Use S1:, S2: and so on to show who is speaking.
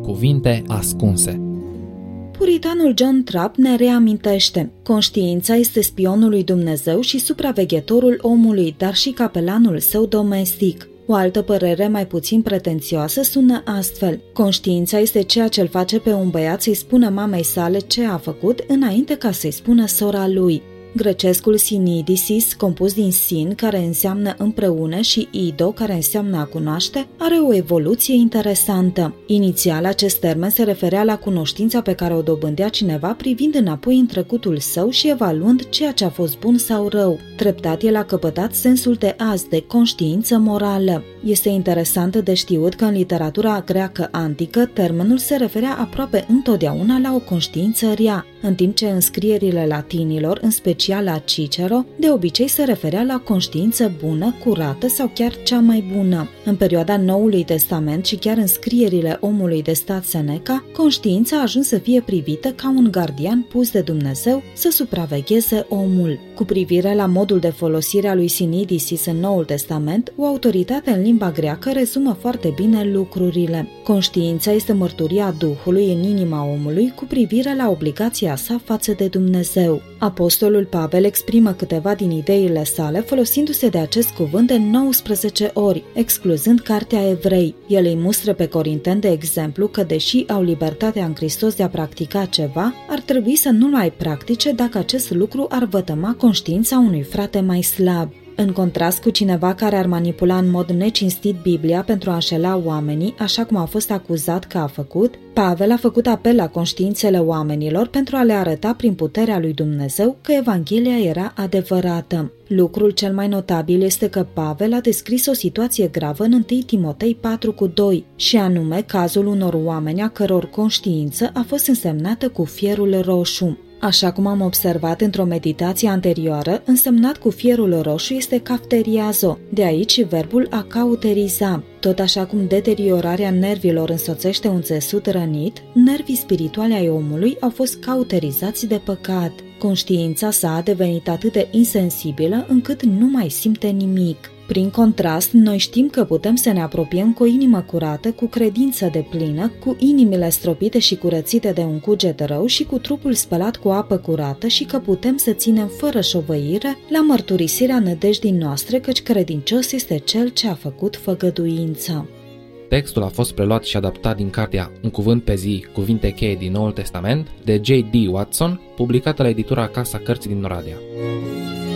S1: Cuvinte ascunse.
S2: Puritanul John Trapp ne reamintește: conștiința este spionul lui Dumnezeu și supraveghetorul omului, dar și capelanul său domestic. O altă părere mai puțin pretențioasă sună astfel: conștiința este ceea ce îl face pe un băiat să-i spună mamei sale ce a făcut înainte ca să-i spună sora lui. Grecescul sinidisis, compus din sin, care înseamnă împreună, și ido, care înseamnă a cunoaște, are o evoluție interesantă. Inițial, acest termen se referea la cunoștința pe care o dobândea cineva privind înapoi în trecutul său și evaluând ceea ce a fost bun sau rău. Treptat, el a căpătat sensul de azi, de conștiință morală. Este interesant de știut că în literatura greacă antică, termenul se referea aproape întotdeauna la o conștiință rea, în timp ce în scrierile latinilor, în special la Cicero, de obicei se referea la conștiință bună, curată sau chiar cea mai bună. În perioada Noului Testament și chiar în scrierile omului de stat Seneca, conștiința a ajuns să fie privită ca un gardian pus de Dumnezeu să supravegheze omul. Cu privire la modul de folosire a lui Sinidisis în Noul Testament, o autoritate în limba greacă rezumă foarte bine lucrurile. Conștiința este mărturia Duhului în inima omului cu privire la obligația sa față de Dumnezeu. Apostolul Pavel exprimă câteva din ideile sale folosindu-se de acest cuvânt de 19 ori, excluzând Cartea Evrei. El îi mustră pe corinteni, de exemplu, că deși au libertatea în Hristos de a practica ceva, ar trebui să nu-l mai practice dacă acest lucru ar vătăma conștiința unui frate mai slab. În contrast cu cineva care ar manipula în mod necinstit Biblia pentru a înșela oamenii, așa cum a fost acuzat că a făcut, Pavel a făcut apel la conștiințele oamenilor pentru a le arăta prin puterea lui Dumnezeu că Evanghelia era adevărată. Lucrul cel mai notabil este că Pavel a descris o situație gravă în 1 Timotei 4:2, și anume cazul unor oameni a căror conștiință a fost însemnată cu fierul roșu. Așa cum am observat într-o meditație anterioară, însemnat cu fierul roșu este cafteriazo, de aici verbul a cauteriza. Tot așa cum deteriorarea nervilor însoțește un țesut rănit, nervii spirituali ai omului au fost cauterizați de păcat. Conștiința sa a devenit atât de insensibilă încât nu mai simte nimic. Prin contrast, noi știm că putem să ne apropiem cu o inimă curată, cu credință deplină, cu inimile stropite și curățite de un cuget rău și cu trupul spălat cu apă curată și că putem să ținem fără șovăire la mărturisirea nădejdii noastre, căci credincios este cel ce a făcut făgăduință.
S1: Textul a fost preluat și adaptat din cartea Un cuvânt pe zi, cuvinte cheie din Noul Testament, de J.D. Watson, publicată la editura Casa Cărții din Oradea.